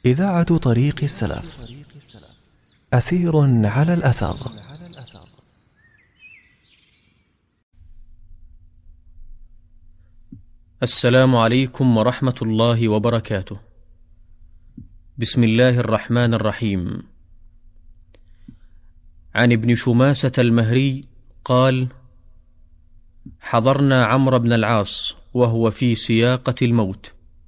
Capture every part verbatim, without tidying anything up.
إذاعة طريق السلف، أثير على الأثر. السلام عليكم ورحمة الله وبركاته. بسم الله الرحمن الرحيم. عن ابن شماسة المهري قال: حضرنا عمرو بن العاص وهو في سياقة الموت،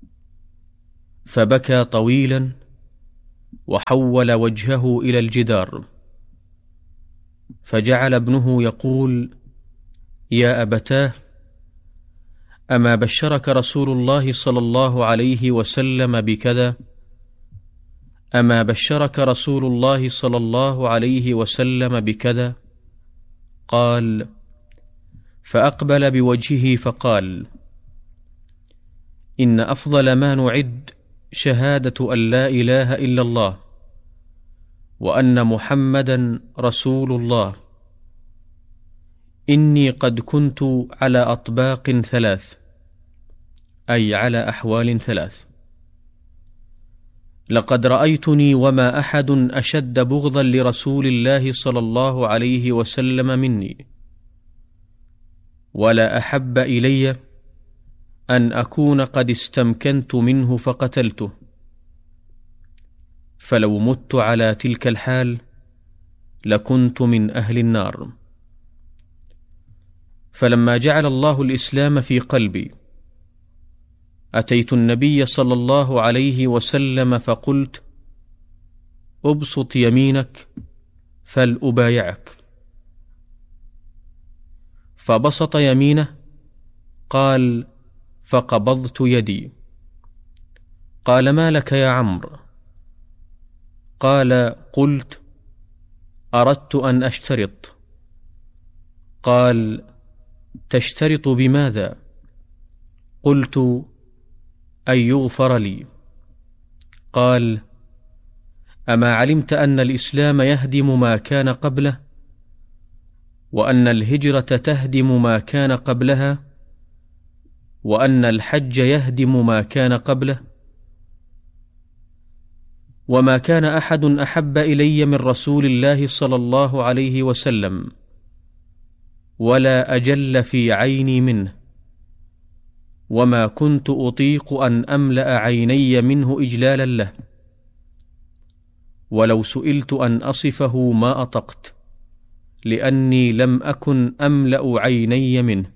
فبكى طويلا وحول وجهه إلى الجدار، فجعل ابنه يقول: يا أبتاه، أما بشرك رسول الله صلى الله عليه وسلم بكذا؟ أما بشرك رسول الله صلى الله عليه وسلم بكذا؟ قال: فأقبل بوجهه فقال: إن أفضل ما نعد شهادة أن لا إله إلا الله وأن محمدا رسول الله. إني قد كنت على أطباق ثلاث، أي على أحوال ثلاث. لقد رأيتني وما أحد أشد بغضا لرسول الله صلى الله عليه وسلم مني، ولا أحب إلي أن أكون قد استمكنت منه فقتلته، فلو مت على تلك الحال لكنت من أهل النار. فلما جعل الله الإسلام في قلبي أتيت النبي صلى الله عليه وسلم فقلت: أبسط يمينك فلأبايعك. فبسط يمينه، قال: فقبضت يدي. قال: ما لك يا عمرو؟ قال: قلت: أردت أن أشترط. قال: تشترط بماذا؟ قلت: أن يغفر لي. قال: أما علمت أن الإسلام يهدم ما كان قبله، وأن الهجرة تهدم ما كان قبلها، وأن الحج يهدم ما كان قبله؟ وما كان أحد أحب إلي من رسول الله صلى الله عليه وسلم، ولا أجل في عيني منه، وما كنت أطيق أن أملأ عيني منه إجلالا له، ولو سئلت أن أصفه ما أطقت، لأني لم أكن أملأ عيني منه.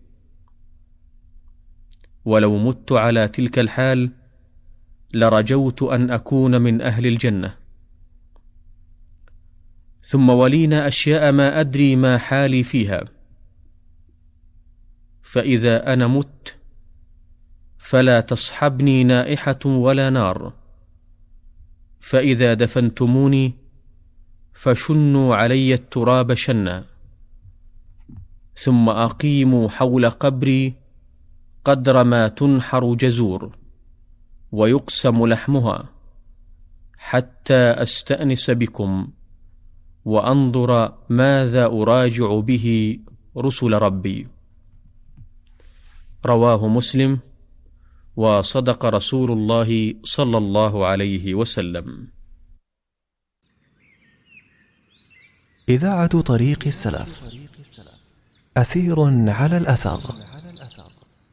ولو مت على تلك الحال لرجوت أن أكون من أهل الجنة. ثم ولينا أشياء ما أدري ما حالي فيها، فإذا أنا مت فلا تصحبني نائحة ولا نار، فإذا دفنتموني فشنوا علي التراب شنا، ثم أقيموا حول قبري قدر ما تنحر جزور ويقسم لحمها، حتى أستأنس بكم وأنظر ماذا أراجع به رسل ربي. رواه مسلم. وصدق رسول الله صلى الله عليه وسلم. إذاعة طريق السلف، أثير على الأثر.